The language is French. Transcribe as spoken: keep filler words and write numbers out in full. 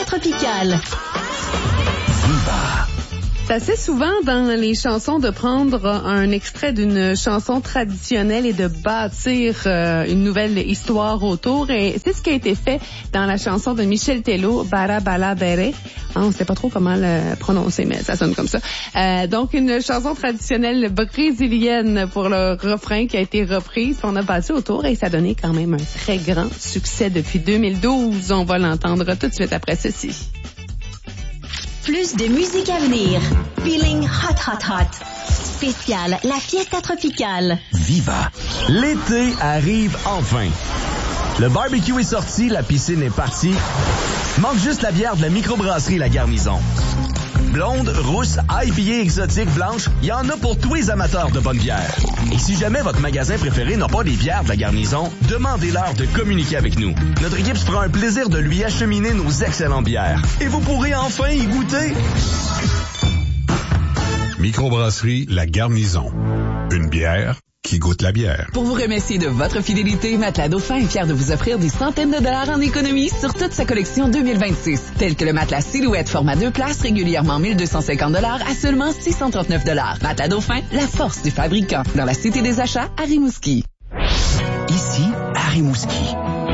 tropicale. Viva. C'est assez souvent dans les chansons de prendre un extrait d'une chanson traditionnelle et de bâtir euh, une nouvelle histoire autour. Et c'est ce qui a été fait dans la chanson de Michel Tello, Bara Bala Bere. Ah, on ne sait pas trop comment le prononcer, mais ça sonne comme ça. Euh, donc, une chanson traditionnelle brésilienne pour le refrain qui a été reprise. On a bâti autour et ça a donné quand même un très grand succès depuis deux mille douze. On va l'entendre tout de suite après ceci. Plus de musique à venir. Feeling hot, hot, hot. Spécial, la fiesta tropicale. Viva. L'été arrive enfin. Le barbecue est sorti, la piscine est partie. Manque juste la bière de la microbrasserie La Garnison. Blonde, rousse, I P A exotique, blanche, il y en a pour tous les amateurs de bonne bière. Et si jamais votre magasin préféré n'a pas des bières de La Garnison, demandez-leur de communiquer avec nous. Notre équipe se fera un plaisir de lui acheminer nos excellentes bières. Et vous pourrez enfin y goûter. Microbrasserie La Garnison. Une bière qui goûte la bière. Pour vous remercier de votre fidélité, Matelas Dauphin est fier de vous offrir des centaines de dollars en économie sur toute sa collection deux mille vingt-six, tels que le matelas Silhouette format deux places, régulièrement mille deux cent cinquante dollars à seulement six cent trente-neuf dollars. Matelas Dauphin, la force du fabricant. Dans la Cité des Achats, à Rimouski. Ici, à Rimouski.